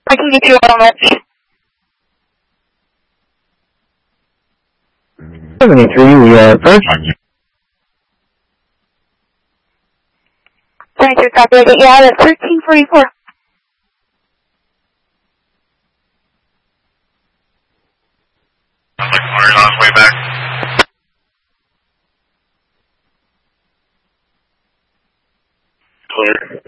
I can get you a moment. 73, we are first. 22, copy. Yeah, that's 1344. Sounds like Mario's on his way back. Clear.